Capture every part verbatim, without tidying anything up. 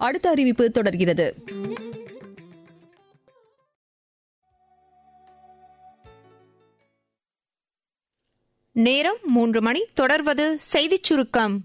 அடுத்த அறிவிப்பு தொடர்கிறது. நேரம் மூன்று மணி. தொடர்வது செய்திச் சுருக்கம்.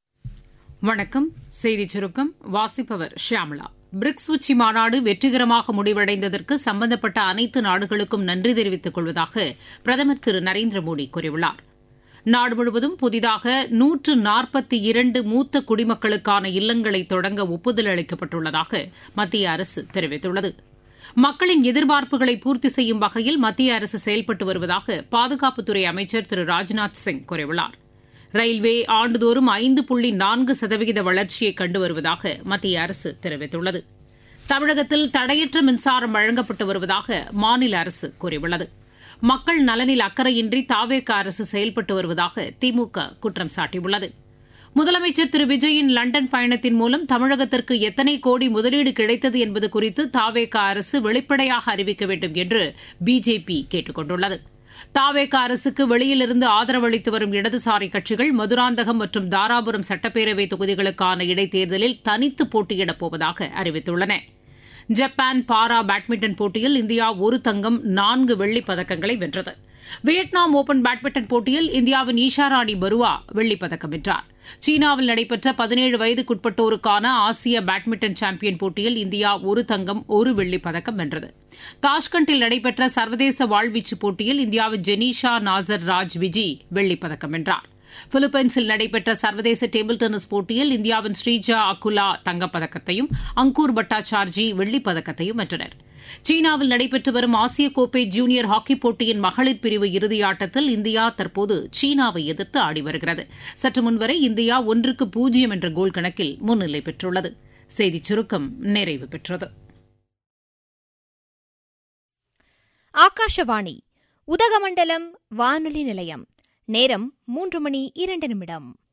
வணக்கம். செய்திச் சுருக்கம் வாசிப்பவர் ஷியாமளா. பிரிக்ஸ் உச்சி மாநாடு வெற்றிகரமாக முடிவடைந்ததற்கு சம்பந்தப்பட்ட அனைத்து நாடுகளுக்கும் நன்றி தெரிவித்துக் கொள்வதாக பிரதமர் திரு நரேந்திர மோடி கூறியுள்ளார். நாடு முழுவதும் புதிதாக நூற்று நாற்பத்தி இரண்டு மூத்த குடிமக்களுக்கான இல்லங்களை தொடங்க ஒப்புதல் அளிக்கப்பட்டுள்ளதாக மத்திய அரசு தெரிவித்துள்ளது. மக்களின் எதிர்பார்ப்புகளை பூர்த்தி செய்யும் வகையில் மத்திய அரசு செயல்பட்டு வருவதாக பாதுகாப்புத்துறை அமைச்சர் திரு ராஜ்நாத் சிங் கூறியுள்ளார். ரயில்வே ஆண்டுதோறும் ஐந்து புள்ளி நான்கு சதவீத வளர்ச்சியை கண்டு வருவதாக மத்திய அரசு தெரிவித்துள்ளது. தமிழகத்தில் தடையற்ற மின்சாரம் வழங்கப்பட்டு வருவதாக மாநில அரசு கூறியுள்ளது. மக்கள் நலனில் அக்கறையின்றி தாவேக அரசு செயல்பட்டு வருவதாக திமுக குற்றம் சாட்டியுள்ளது. முதலமைச்சர் திரு விஜயின் லண்டன் பயணத்தின் மூலம் தமிழகத்திற்கு எத்தனை கோடி முதலீடு கிடைத்தது என்பது குறித்து தாவேக அரசு வெளிப்படையாக அறிவிக்க வேண்டும் என்று பிஜேபி கேட்டுக் கொண்டுள்ளது. தாவேக அரசுக்கு வெளியிலிருந்து ஆதரவு அளித்து வரும் இடதுசாரி கட்சிகள் மதுராந்தகம் மற்றும் தாராபுரம் சட்டப்பேரவை தொகுதிகளுக்கான இடைத்தேர்தலில் தனித்து போட்டியிடப் போவதாக அறிவித்துள்ளன. ஜப்பான் பாரா பேட்மிண்டன் போட்டியில் இந்தியா ஒரு தங்கம் நான்கு வெள்ளிப் பதக்கங்களை வென்றது. வியட்நாம் ஒபன் பேட்மிண்டன் போட்டியில் இந்தியாவின் ஈஷாராணி பருவா வெள்ளிப் பதக்கம் வென்றார். சீனாவில் நடைபெற்ற பதினேழு வயதுக்குட்பட்டோருக்கான ஆசிய பேட்மிண்டன் சாம்பியன் போட்டியில் இந்தியா ஒரு தங்கம் ஒரு வெள்ளிப் பதக்கம் வென்றது. தாஷ்கண்டில் நடைபெற்ற சர்வதேச வாழ்வீச்சு போட்டியில் இந்தியாவின் ஜெனீஷா நாசர் ராஜ் விஜி வெள்ளிப் பதக்கம் வென்றார். பிலிப்பைன்ஸில் நடைபெற்ற சர்வதேச டேபிள் டென்னிஸ் போட்டியில் இந்தியாவின் ஸ்ரீஜா அகுலா தங்கப்பதக்கத்தையும் அங்கூர் பட்டாச்சார்ஜி வெள்ளிப் பதக்கத்தையும் வென்றனர். சீனாவில் நடைபெற்று வரும் ஆசிய கோப்பை ஜூனியர் ஹாக்கிப் போட்டியின் மகளிர் பிரிவு இறுதியாட்டத்தில் இந்தியா தற்போது சீனாவை எதிர்த்து ஆடி வருகிறது. சற்று முன்வரை இந்தியா ஒன்றுக்கு பூஜ்ஜியம் என்ற கோல் கணக்கில் முன்னிலை பெற்றுள்ளது. செய்திச் சுருக்கம் நிறைவு பெற்றது. ஆகாஷவாணி உதகமண்டலம் வானொலி நிலையம். நேரம் மூன்று மணி இரண்டு நிமிடம்.